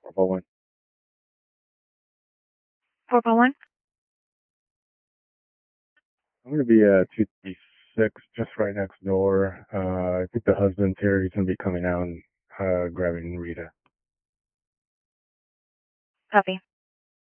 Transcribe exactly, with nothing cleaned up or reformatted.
four one. four four one? I'm going to be at two thirty-six, just right next door. Uh, I think the husband's here. He's going to be coming out and uh, grabbing Rita. Copy.